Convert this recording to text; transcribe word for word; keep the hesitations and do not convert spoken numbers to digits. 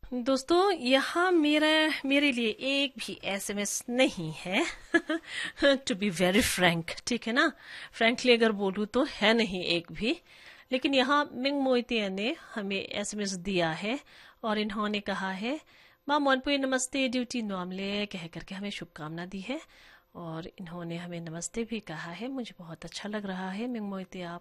दोस्तों, यहाँ मेरा मेरे लिए एक भी एसएमएस नहीं है। टू बी वेरी फ्रैंक, ठीक है ना। फ्रैंकली अगर बोलूँ तो है नहीं एक भी। लेकिन यहाँ मिंग मोइतिया ने हमें एसएमएस दिया है और इन्होंने कहा है माँ मोनपुई नमस्ते ड्यूटी नॉमले कह करके हमें शुभकामना दी है। और इन्होंने हमें नमस्ते भी कहा है। मुझे बहुत अच्छा लग रहा है मिंग मोइतिया,